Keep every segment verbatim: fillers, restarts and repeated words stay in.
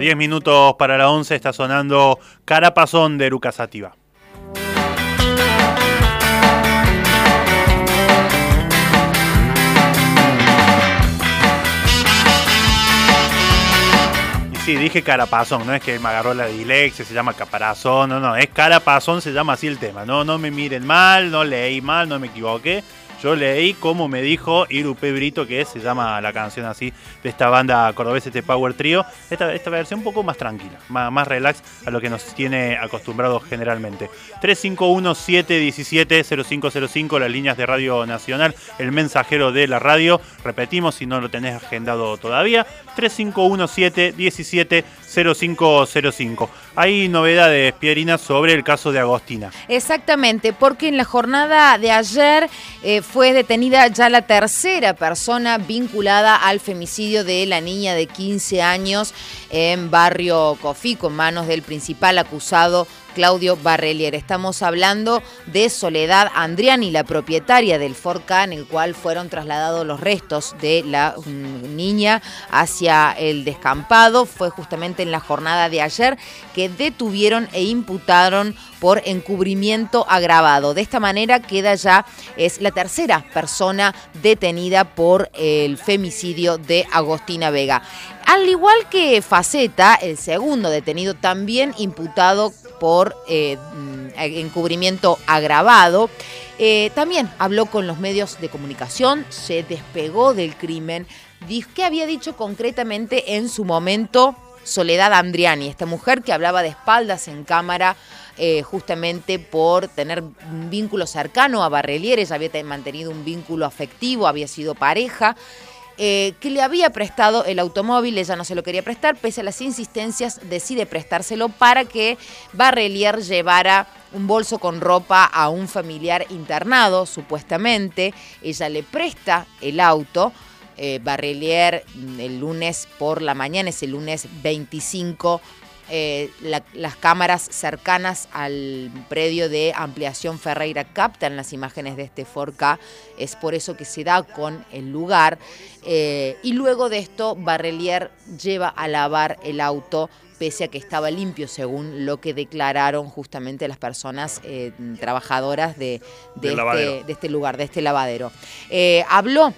diez minutos para la once está sonando Carapazón de Eruca Sativa. Sí, dije Carapazón, no es que me agarró la dislexia, se llama Caparazón, no, no, es Carapazón, se llama así el tema. No, no me miren mal, no leí mal, no me equivoqué. Yo leí como me dijo Irupe Brito, que se llama la canción así de esta banda cordobesa, este Power Trio. Esta, esta versión un poco más tranquila, más, más relax a lo que nos tiene acostumbrados generalmente. tres cinco uno, siete uno siete, cero cinco cero cinco, las líneas de Radio Nacional, el mensajero de la radio. Repetimos, si no lo tenés agendado todavía, tres cinco uno, siete uno siete, cero cinco cero cinco. Hay novedades, Pierina, sobre el caso de Agostina. Exactamente, porque en la jornada de ayer eh, fue detenida ya la tercera persona vinculada al femicidio de la niña de quince años en Barrio Cofico, en manos del principal acusado Claudio Barrelier. Estamos hablando de Soledad Andriani, la propietaria del Ford Ka, en el cual fueron trasladados los restos de la um, niña hacia el descampado. Fue justamente en la jornada de ayer que detuvieron e imputaron por encubrimiento agravado. De esta manera queda ya, es la tercera persona detenida por el femicidio de Agostina Vega. Al igual que Faceta, el segundo detenido también imputado por eh, encubrimiento agravado, eh, también habló con los medios de comunicación, se despegó del crimen. ¿Qué había dicho concretamente en su momento Soledad Andriani, esta mujer que hablaba de espaldas en cámara eh, justamente por tener un vínculo cercano a Barrelier? Ella había mantenido un vínculo afectivo, había sido pareja, eh, que le había prestado el automóvil, ella no se lo quería prestar, pese a las insistencias decide prestárselo para que Barrelier llevara un bolso con ropa a un familiar internado, supuestamente. Ella le presta el auto. Eh, Barrelier el lunes por la mañana, es el lunes veinticinco, eh, la, las cámaras cercanas al predio de Ampliación Ferreira captan las imágenes de este Ford Ka, es por eso que se da con el lugar, eh, y luego de esto Barrelier lleva a lavar el auto pese a que estaba limpio, según lo que declararon justamente las personas eh, trabajadoras de, de, este, de este lugar, de este lavadero. Eh, habló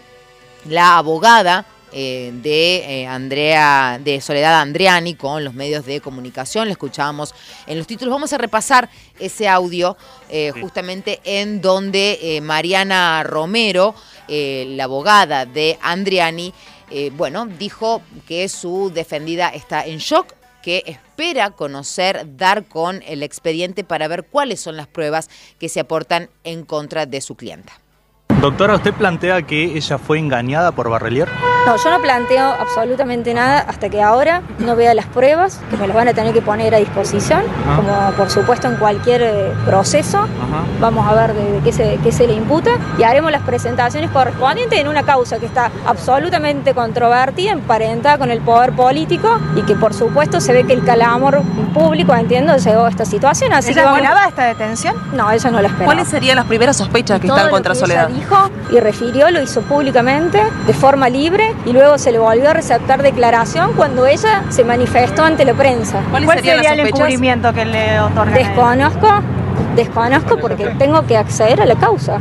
la abogada eh, de eh, Andrea, de Soledad Andriani con los medios de comunicación, le escuchábamos en los títulos. Vamos a repasar ese audio eh, sí. justamente en donde eh, Mariana Romero, eh, la abogada de Andriani, eh, bueno, dijo que su defendida está en shock, que espera conocer, dar con el expediente para ver cuáles son las pruebas que se aportan en contra de su clienta. Doctora, ¿usted plantea que ella fue engañada por Barrelier? No, yo no planteo absolutamente nada hasta que ahora no vea las pruebas, que me las van a tener que poner a disposición, ah. como por supuesto en cualquier eh, proceso. Ajá. Vamos a ver de, de qué, se, qué se le imputa y haremos las presentaciones correspondientes en una causa que está absolutamente controvertida, emparentada con el poder político y que por supuesto se ve que el clamor público, entiendo, llegó a esta situación. Así ¿Ella que vamos... esperaba esta detención? No, ella no la esperaba. ¿Cuáles serían las primeras sospechas que Todo están contra que Soledad? Ella dijo y refirió, lo hizo públicamente, de forma libre, y luego se le volvió a receptar declaración cuando ella se manifestó ante la prensa. ¿Cuál sería el encubrimiento que le otorgan? Desconozco, desconozco porque tengo que acceder a la causa.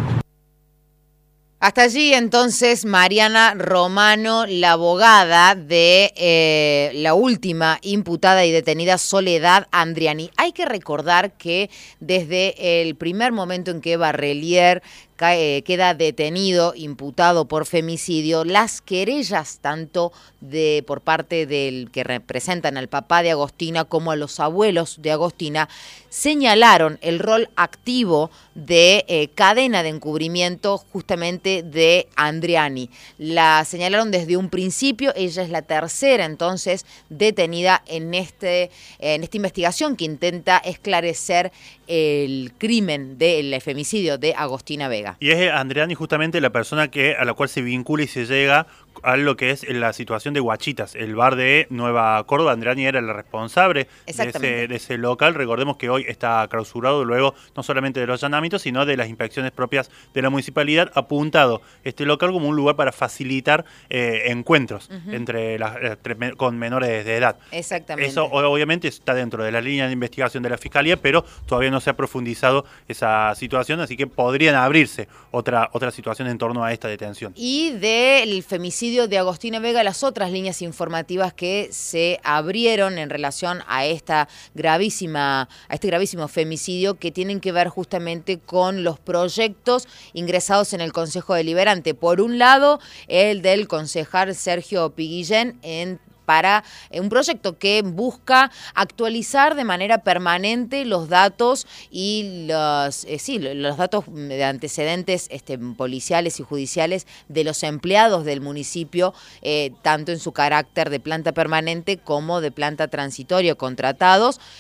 Hasta allí entonces Mariana Romano, la abogada de eh, la última imputada y detenida Soledad Andriani. Hay que recordar que desde el primer momento en que Barrelier cae, queda detenido, imputado por femicidio, las querellas tanto de por parte del que representan al papá de Agostina como a los abuelos de Agostina señalaron el rol activo de eh, cadena de encubrimiento justamente de Andriani. La señalaron desde un principio, ella es la tercera entonces detenida en, este, en esta investigación que intenta esclarecer el crimen del femicidio de Agostina Vega. Y es Andriani justamente la persona que a la cual se vincula y se llega a lo que es la situación de Guachitas, el bar de Nueva Córdoba. Andreani era la responsable de ese, de ese local. Recordemos que hoy está clausurado luego no solamente de los allanamientos, sino de las inspecciones propias de la municipalidad, apuntado este local como un lugar para facilitar eh, encuentros uh-huh. entre las, entre, con menores de edad. Exactamente. Eso obviamente está dentro de la línea de investigación de la Fiscalía, pero todavía no se ha profundizado esa situación, así que podrían abrirse otra, otra situación en torno a esta detención. Y del femicidio de Agostina Vega, las otras líneas informativas que se abrieron en relación a esta gravísima, a este gravísimo femicidio, que tienen que ver justamente con los proyectos ingresados en el Consejo Deliberante. Por un lado, el del concejal Sergio Piguillén en para un proyecto que busca actualizar de manera permanente los datos y los eh, sí, los datos de antecedentes este, policiales y judiciales de los empleados del municipio, eh, tanto en su carácter de planta permanente como de planta transitoria contratados.